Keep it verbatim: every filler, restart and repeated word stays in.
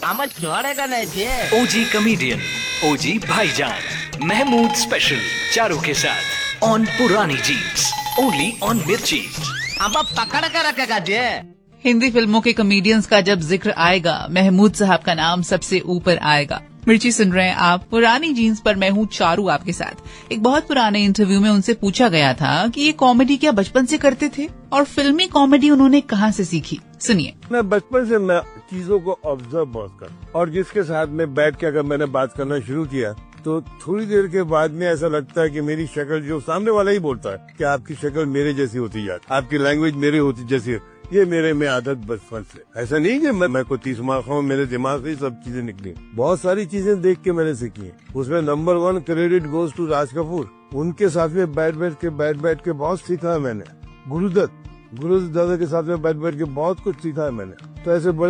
આમાં જોડેगा नहीं थे। ओजी कमेडियन, ओजी भाईजान, महमूद स्पेशल चारों के साथ ऑन पुरानी जीन्स, ओनली ऑन मिर्ची। अब पकड़ कर रखेगा जे। हिंदी फिल्मों के कॉमेडियंस का जब जिक्र आएगा, महमूद साहब का नाम सबसे ऊपर आएगा। मिर्ची सुन रहे हैं आप, पुरानी जीन्स पर मैं हूँ चारू आपके साथ। एक बहुत पुराने इंटरव्यू में उनसे पूछा गया था कि ये कॉमेडी क्या बचपन से करते थे और फिल्मी कॉमेडी उन्होंने कहाँ से सीखी, सुनिए। मैं बचपन से मैं चीजों को ऑब्जर्व बहुत कर, और जिसके साथ में बैठ के अगर मैंने बात करना शुरू किया तो थोड़ी देर के बाद में ऐसा लगता है कि मेरी शक्ल, जो सामने वाला ही बोलता है कि आपकी शक्ल मेरे जैसी होती जाती, आपकी लैंग्वेज मेरे होती जैसी, ये मेरे में आदत बचपन से। ऐसा नहीं कि मैं, मैं कोई तीस माह हूँ, मेरे दिमाग से सब चीजें निकली। बहुत सारी चीजें देख के मैंने सीखी। उसमें number one credit goes to Raj Kapoor. उनके साथ में बैठ बैठ के बैठ बैठ के बहुत सीखा है मैंने। गुरुदत्त गुरुदत्त दादा के साथ में बैठ बैठ के बहुत कुछ सीखा है मैंने। तो ऐसे बड़े